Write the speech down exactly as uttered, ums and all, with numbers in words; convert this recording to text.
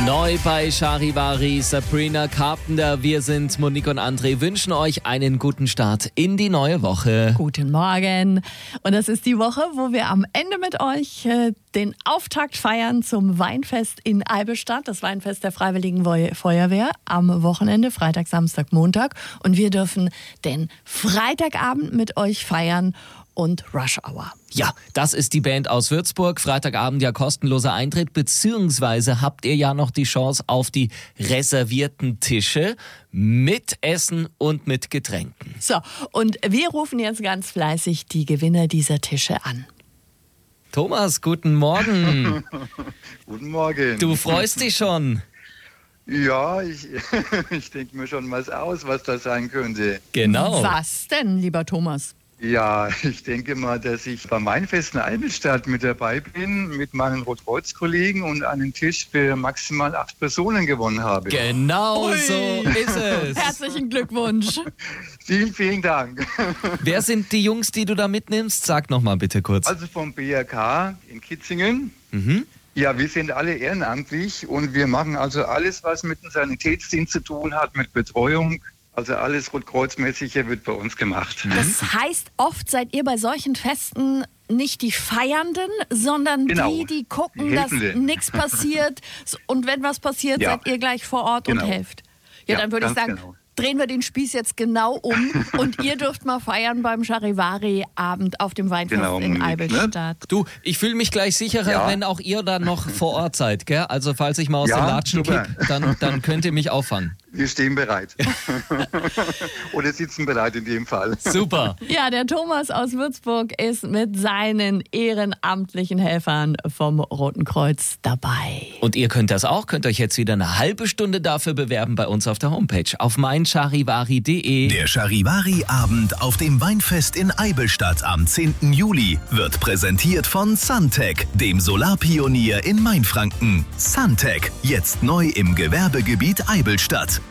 Neu bei Charivari, Sabrina Carpenter. Wir sind Monique und André, wünschen euch einen guten Start in die neue Woche. Guten Morgen. Und das ist die Woche, wo wir am Ende mit euch äh, den Auftakt feiern zum Weinfest in Eibenstadt. Das Weinfest der Freiwilligen Feuerwehr am Wochenende, Freitag, Samstag, Montag. Und wir dürfen den Freitagabend mit euch feiern und Rush Hour. Ja, das ist die Band aus Würzburg. Freitagabend ja kostenloser Eintritt, beziehungsweise habt ihr ja noch die Chance auf die reservierten Tische mit Essen und mit Getränken. So, und wir rufen jetzt ganz fleißig die Gewinner dieser Tische an. Thomas, guten Morgen. Guten Morgen. Du freust dich schon? Ja, ich, ich denke mir schon was aus, was das sein könnte. Genau. Was denn, lieber Thomas? Ja, ich denke mal, dass ich beim Weinfest in Eibenstadt mit dabei bin, mit meinen Rotkreuz-Kollegen und einen Tisch für maximal acht Personen gewonnen habe. Genau Ui. so ist es. Herzlichen Glückwunsch. Vielen, vielen Dank. Wer sind die Jungs, die du da mitnimmst? Sag noch mal bitte kurz. Also vom B R K in Kitzingen. Mhm. Ja, wir sind alle ehrenamtlich und wir machen also alles, was mit dem Sanitätsdienst zu tun hat, mit Betreuung. Also alles Rotkreuzmäßige wird bei uns gemacht. Das heißt, oft seid ihr bei solchen Festen nicht die Feiernden, sondern Genau. die, die gucken, Die dass Helfenden. nichts passiert. Und wenn was passiert, Ja. seid ihr gleich vor Ort Genau. und helft. Ja, Ja, dann würde ich ganz sagen, genau. drehen wir den Spieß jetzt genau um und ihr dürft mal feiern beim Charivari-Abend auf dem Weinfest Genau, in Monique, ne? Eibenstadt. Du, ich fühle mich gleich sicherer, Ja. wenn auch ihr dann noch vor Ort seid, gell? Also falls ich mal aus Ja, den Latschen super. kipp, dann, dann könnt ihr mich auffangen. Wir stehen bereit. Oder sitzen bereit in dem Fall. Super. Ja, der Thomas aus Würzburg ist mit seinen ehrenamtlichen Helfern vom Roten Kreuz dabei. Und ihr könnt das auch, könnt euch jetzt wieder eine halbe Stunde dafür bewerben bei uns auf der Homepage auf meincharivari punkt de. Der Charivari-Abend auf dem Weinfest in Eibenstadt am zehnten Juli wird präsentiert von Suntech, dem Solarpionier in Mainfranken. Suntech, jetzt neu im Gewerbegebiet Eibenstadt.